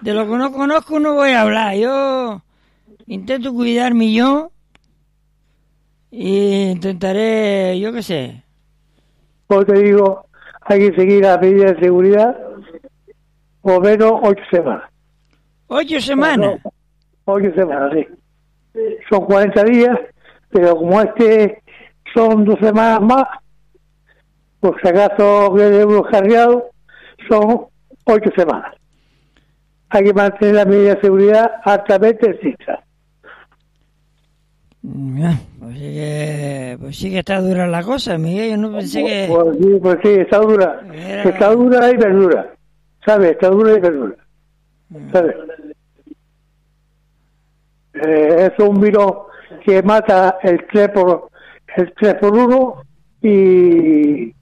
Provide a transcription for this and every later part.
De lo que no conozco no voy a hablar. Yo intento cuidarme yo y intentaré, yo qué sé. Pues te digo, hay que seguir las medidas de seguridad por menos 8 semanas. 8 semanas. 8 semanas, sí. Son 40 días, pero como son 2 semanas más, por si acaso quede uno cargado, son 8 semanas. Hay que mantener las medidas de seguridad altamente estrictas. Pues sí que está dura la cosa, Miguel. Yo no pensé que... Pues sí, está dura. Está dura y verdura. ¿Sabes? Está dura y verdura. ¿Sabes? Es un virus que mata el 3 por 1 y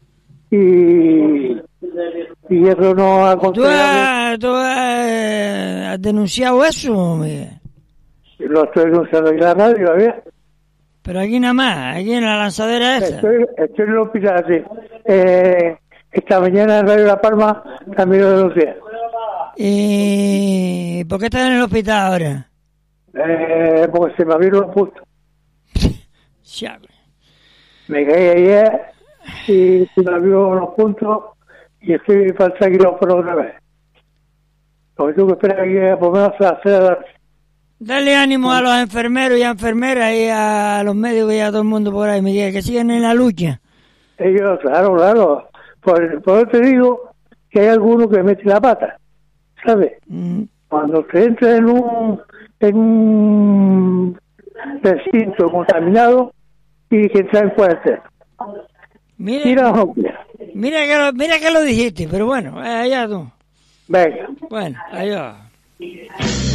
eso no ha conseguido. ¿Tú has denunciado eso, Miguel? Lo estoy denunciando aquí en la radio, ¿ves? Pero aquí nada más, aquí en la lanzadera esa. Estoy en el hospital, sí. Esta mañana en Radio La Palma también lo denuncié. ¿Y por qué estás en el hospital ahora? Porque se me abrieron los puntos. Chale. Me caí ayer y se me abrieron los puntos y estoy para el quirófano otra vez. Lo que tengo que esperar aquí por lo menos a hacer. Dale ánimo a los enfermeros y a enfermeras y a los médicos y a todo el mundo por ahí, Miguel, que sigan en la lucha. Ellos, claro. Por eso te digo que hay algunos que meten la pata, ¿sabes? Cuando se entra en un recinto contaminado, y que entrar en cuarentena. Mira que lo dijiste, pero bueno, allá tú. Venga. Bueno, allá.